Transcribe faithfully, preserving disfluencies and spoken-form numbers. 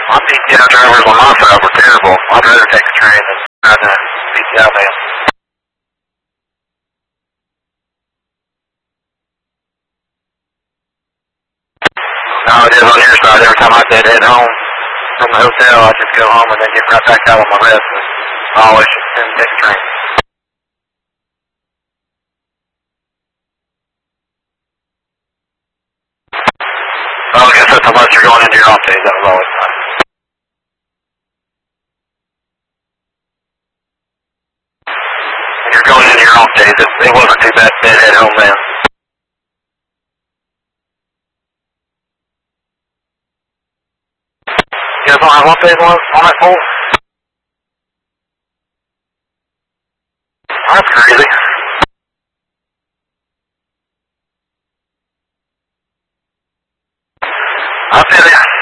My P T O drivers on my side were terrible. I'd rather take a train than ride the P T O van. No, it is on your side. Every time I did head home from the hotel, I just go home and then get right back out on my rest. I always just didn't take a train. Well, I guess that's unless you're going into your off days. That was always fun. If you're going into your off days, it, it wasn't too bad to head home then. You guys don't have off days on, on that pole? That's crazy. I feel it.